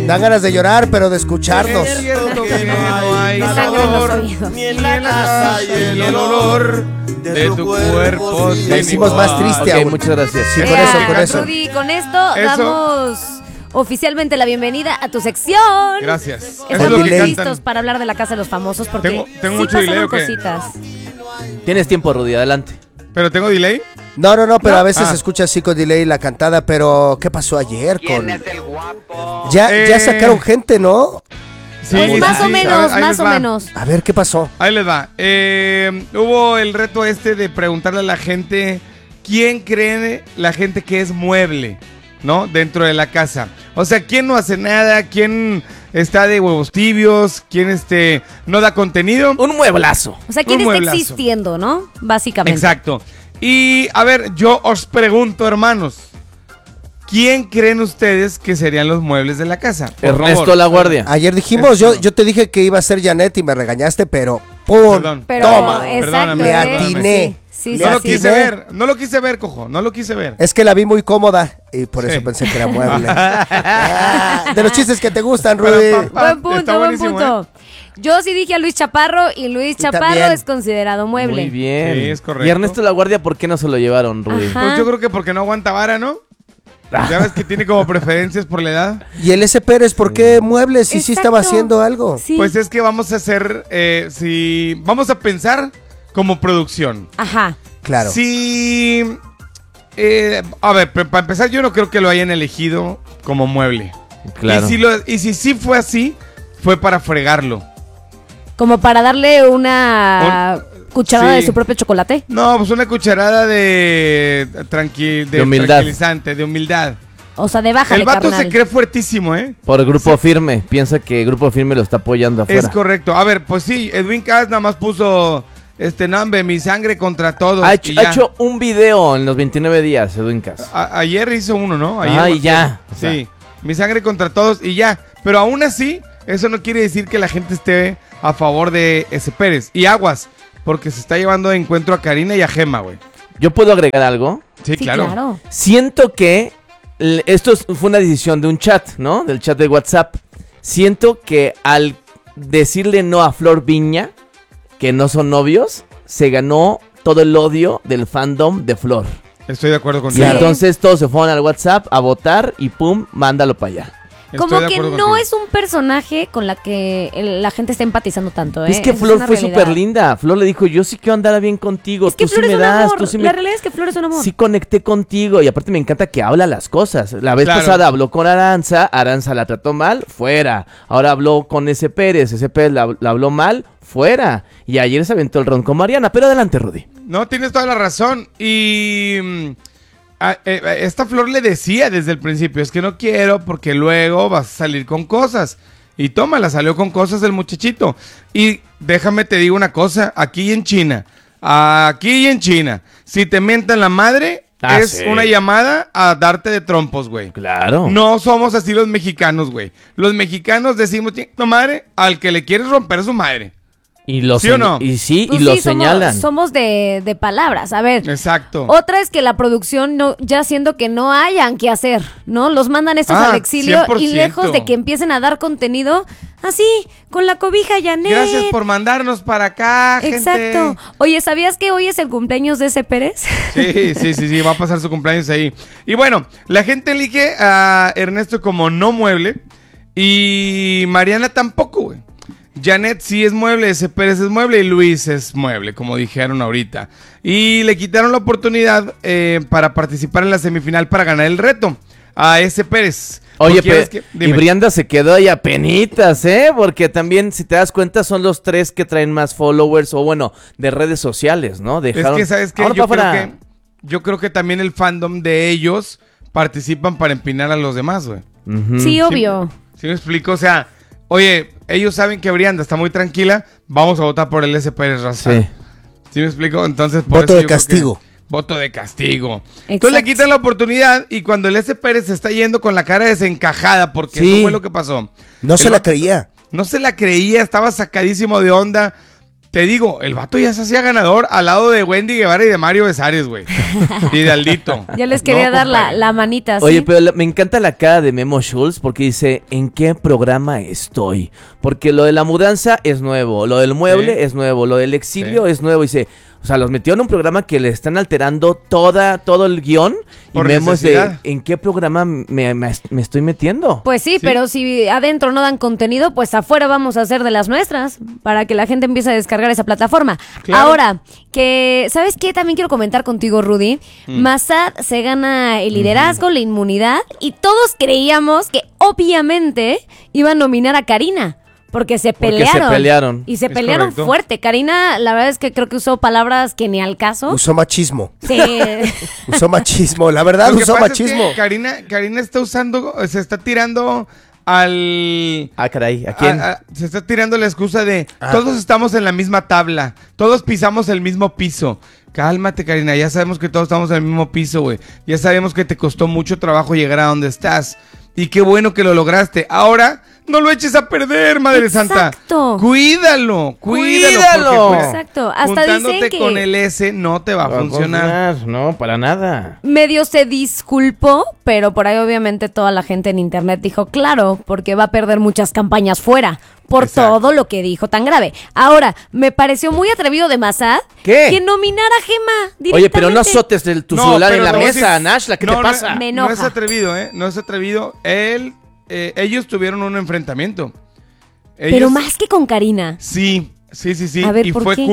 Dan ganas de llorar, pero de escucharnos. Es cierto que no hay calor, ni en la casa y el olor de tu cuerpo. La hicimos más triste aún. Muchas gracias. Sí, con eso. Rudy, con esto damos oficialmente la bienvenida a tu sección. Gracias. Estamos listos para hablar de la Casa de los Famosos porque tengo sí mucho delay, pasaron ¿o qué? cositas. Tienes tiempo, Rudy, adelante. ¿Pero tengo delay? No, pero a veces se escucha así con delay la cantada, pero ¿qué pasó ayer con...? Ya sacaron gente, ¿no? Sí, Pues más o menos, ahí más les o va. menos. A ver, ¿qué pasó? Ahí les va. Hubo el reto de preguntarle a la gente quién cree la gente que es mueble, ¿no? Dentro de la casa. O sea, quién no hace nada, quién está de huevos tibios, quién no da contenido. Un mueblazo. O sea, ¿quién Un está mueblazo. existiendo, no? Básicamente. Exacto. Y a ver, yo os pregunto, hermanos, ¿quién creen ustedes que serían los muebles de la casa? Por Ernesto favor. La Guardia. Ayer dijimos, yo te dije que iba a ser Janet y me regañaste, pero ¡pum! Perdón. Pero, Toma. exacto. Perdóname, Le perdóname. atiné. Sí, No lo sí. quise ver, no lo quise ver, cojo, no lo quise ver. Es que la vi muy cómoda y por eso Sí. pensé que era mueble. De los chistes que te gustan, Rudy. Buen punto, Está buen buenísimo, punto. Yo sí dije a Luis Chaparro y Luis Chaparro también. es considerado mueble. Muy bien. Sí, es correcto. Y Ernesto La Guardia, ¿por qué no se lo llevaron, Rudy? Ajá. Pues yo creo que porque no aguanta vara, ¿no? Ya ves que tiene como preferencias por la edad. Y el S. Pérez, ¿por qué muebles si sí Exacto. estaba haciendo algo? Sí. Pues es que vamos a hacer, vamos a pensar como producción. Ajá. Claro. Si, a ver, para empezar yo no creo que lo hayan elegido como mueble. Claro. Y si sí fue así, fue para fregarlo. Como para darle una cucharada sí. de su propio chocolate. No, pues una cucharada de humildad. tranquilizante, de humildad. O sea, de bájale, El vato carnal. se cree fuertísimo, ¿eh? Por Grupo Firme. Piensa que Grupo Firme lo está apoyando afuera. Es correcto. A ver, pues sí, Edwin Cass nada más puso nombre, mi sangre contra todos. Ha y ya. hecho un video en los 29 días, Edwin Cass. Ayer hizo uno, ¿no? Ayer Ah, y ya. O sea. Sí, mi sangre contra todos y ya. Pero aún así, eso no quiere decir que la gente esté a favor de ese Pérez. Y aguas, porque se está llevando de encuentro a Karina y a Gema, güey. ¿Yo puedo agregar algo? Sí, Sí, claro. claro. Siento que fue una decisión de un chat, ¿no? Del chat de WhatsApp. Siento que al decirle no a Flor Viña, que no son novios, se ganó todo el odio del fandom de Flor. Estoy de acuerdo Y contigo. entonces todos se fueron al WhatsApp a votar y pum, mándalo para allá. Como Estoy de que acuerdo no contigo. es un personaje con la que la gente está empatizando tanto, ¿eh? Es que Esa Flor una fue realidad. súper linda. Flor le dijo, yo sí quiero andar bien contigo. Es que Tú sí Flor me es un das, amor. tú sí La me... realidad es que Flor es un amor. Sí conecté contigo y aparte me encanta que habla las cosas. La vez Claro. pasada habló con Aranza, Aranza la trató mal, fuera. Ahora habló con ese Pérez la habló mal, fuera. Y ayer se aventó el ron con Mariana, pero adelante, Rudy. No, tienes toda la razón. Y esta Flor le decía desde el principio, es que no quiero porque luego vas a salir con cosas. Y tómala, salió con cosas el muchachito. Y déjame te digo una cosa, aquí en China, si te mientan la madre, es sí. una llamada a darte de trompos, güey. Claro. No somos así los mexicanos, güey. Los mexicanos decimos, no madre, al que le quieres romper su madre. Y lo ¿Sí o no? Y sí, Pues y lo sí, señalan. Somos de palabras. A ver. Exacto. Otra es que la producción ya siendo que no hayan que hacer, ¿no? Los mandan estos al exilio 100%. y lejos de que empiecen a dar contenido, así, con la cobija, Janet. Gracias por mandarnos para acá, gente. Exacto. Oye, ¿sabías que hoy es el cumpleaños de ese Pérez? Sí, va a pasar su cumpleaños ahí. Y bueno, la gente elige a Ernesto como no mueble y Mariana tampoco, güey. Janet sí es mueble, ese Pérez es mueble y Luis es mueble, como dijeron ahorita. Y le quitaron la oportunidad para participar en la semifinal para ganar el reto a ese Pérez. Oye, Porque es que- y dime. Brianda se quedó ahí a penitas, ¿eh? Porque también, si te das cuenta, son los 3 que traen más followers o, bueno, de redes sociales, ¿no? Es que, ¿sabes qué? Ahora pa' fuera. Yo creo que también el fandom de ellos participan para empinar a los demás, güey. Ujú. Sí, obvio. ¿Sí me explico? O sea, oye, ellos saben que Brianda está muy tranquila, vamos a votar por el S. Pérez Raza. Sí. ¿Sí me explico? Entonces, por Voto eso de yo creo castigo. que- Voto de castigo. Exacto. Entonces le quitan la oportunidad y cuando el S. Pérez se está yendo con la cara desencajada, porque Sí. eso fue lo que pasó. No se El la vato creía. No se la creía, estaba sacadísimo de onda. te digo, el vato ya se hacía ganador al lado de Wendy Guevara y de Mario Besares, güey. Y de Aldito. Ya les quería dar la manita, ¿sí? Oye, pero me encanta la cara de Memo Schultz porque dice, ¿en qué programa estoy? Porque lo de la mudanza es nuevo, lo del mueble es nuevo, lo del exilio es nuevo. Dice, o sea, los metió en un programa que le están alterando todo el guión. Y Memo es de, ¿en qué programa me estoy metiendo? Pues sí, pero si adentro no dan contenido, pues afuera vamos a hacer de las nuestras para que la gente empiece a descargar esa plataforma. Claro. Ahora, que ¿sabes qué? También quiero comentar contigo, Rudy. Massad se gana el liderazgo, la inmunidad, y todos creíamos que obviamente iba a nominar a Karina. Porque se pelearon. Y se pelearon fuerte. Karina, la verdad es que creo que usó palabras que ni al caso. Usó machismo. Sí. Usó machismo, la verdad, usó machismo. Es que Karina está usando, se está tirando al... Ah, caray, ¿a quién? Se está tirando la excusa de todos estamos en la misma tabla, todos pisamos el mismo piso. Cálmate, Karina, ya sabemos que todos estamos en el mismo piso, güey. Ya sabemos que te costó mucho trabajo llegar a donde estás. Y qué bueno que lo lograste. Ahora, no lo eches a perder, Madre Santa. Cuídalo. Porque, pues, exacto. Hasta juntándote dicen que con el S no te va a funcionar. No, para nada. Medio se disculpó, pero por ahí obviamente toda la gente en internet dijo, claro, porque va a perder muchas campañas fuera. Por todo lo que dijo tan grave. Ahora, me pareció muy atrevido de Massad que nominara a Gema directamente. Oye, pero no azotes tu celular en la mesa, Nashla, ¿qué te pasa? Me enoja. No es atrevido, No es atrevido. Ellos tuvieron un enfrentamiento. Pero más que con Karina. Sí. A ver, y ¿por qué? qué?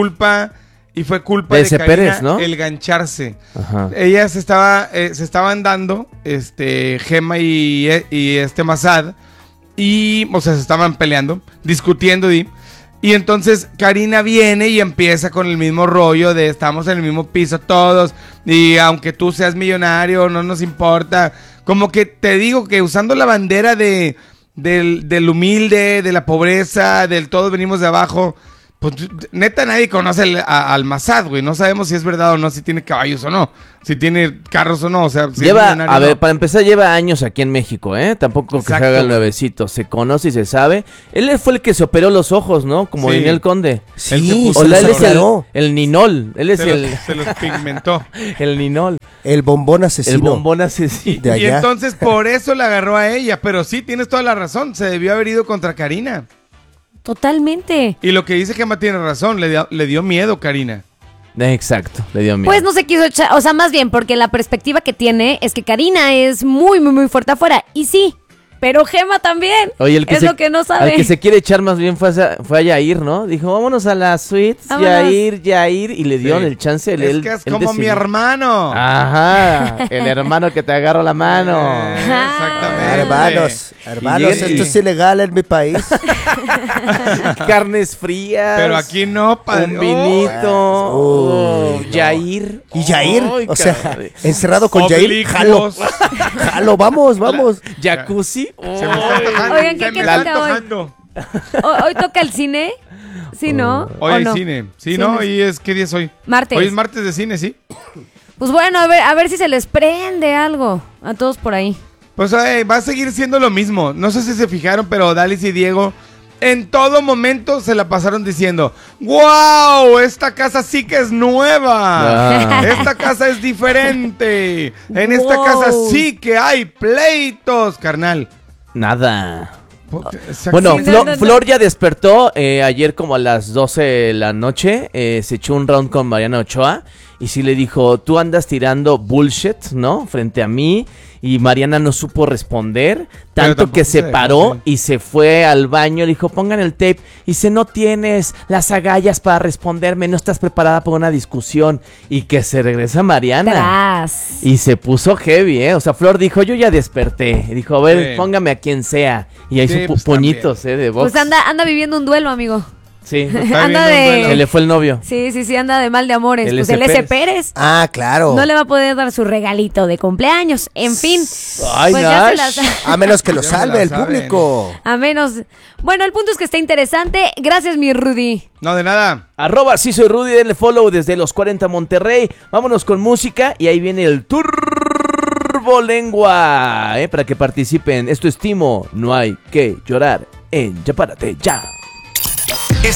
Y fue culpa de Karina, Pérez, ¿no? el gancharse. Ajá. Ellas se estaban dando, Gema y Massad. Y, o sea, se estaban peleando, discutiendo y entonces Karina viene y empieza con el mismo rollo de estamos en el mismo piso todos y aunque tú seas millonario no nos importa. Como que te digo que usando la bandera del humilde, de la pobreza, del todos venimos de abajo, pues neta nadie conoce al Massad, güey. No sabemos si es verdad o no, si tiene caballos o no, si tiene carros o no, o sea, si para empezar lleva años aquí en México, Tampoco que se haga el nuevecito, se conoce y se sabe. Él fue el que se operó los ojos, ¿no? Como Daniel Conde. Sí, él es el ninol, él es se los pigmentó. El ninol. El bombón asesino. De allá. Y entonces por eso la agarró a ella, pero sí, tienes toda la razón, se debió haber ido contra Karina. Totalmente. Y lo que dice Gemma tiene razón, le dio miedo Karina. Exacto, le dio miedo. Pues no se quiso echar, o sea, más bien porque la perspectiva que tiene es que Karina es muy, muy, muy fuerte afuera. Y sí, pero Gema también. Oye, lo que no sabe. El que se quiere echar más bien fue a Yair, ¿no? Dijo, vámonos a la suite, Yair, y le dieron el chance. Es como mi hermano. Ajá, el hermano que te agarra la mano. Exactamente. Hermanos, esto es ilegal en mi país. Carnes frías. Pero aquí no, padre. Un vinito. Yair. Y Yair, o sea, encerrado con Yair. Jalo, vamos. Jacuzzi. Oigan, ¿qué toca hoy? ¿Hoy toca el cine? ¿Sí, no? Hoy hay cine. Sí, ¿no? ¿Y qué día es hoy? Martes. Hoy es martes de cine, ¿sí? Pues bueno, a ver si se les prende algo a todos por ahí. Pues va a seguir siendo lo mismo. No sé si se fijaron, pero Dalis y Diego en todo momento se la pasaron diciendo: ¡Wow! Esta casa sí que es nueva. Esta casa es diferente. En esta casa sí que hay pleitos, carnal. Nada. Bueno, Flor ya despertó ayer como a las 12 de la noche. Se echó un round con Mariana Ochoa. Y sí le dijo, tú andas tirando bullshit, ¿no? Frente a mí. Y Mariana no supo responder. Tanto que se paró y se fue al baño. Le dijo, pongan el tape. Y dice, no tienes las agallas para responderme. No estás preparada para una discusión. Y que se regresa Mariana. Y se puso heavy, O sea, Flor dijo, yo ya desperté. Y dijo, a ver, póngame a quien sea. Y ahí sus puñitos, de box. Pues anda viviendo un duelo, amigo. Sí, anda de... Se le fue el novio. Sí, anda de mal de amores. Pues el S. Pérez. Ah, claro. No le va a poder dar su regalito de cumpleaños. En fin. Ay, pues a menos que lo salve el público. A menos. Bueno, el punto es que está interesante. Gracias, mi Rudy. No, de nada. @sí soy Rudy, denle follow desde los 40 Monterrey. Vámonos con música y ahí viene el Turbolengua. Para que participen. Esto es Timo. No hay que llorar en Ya Párate Ya.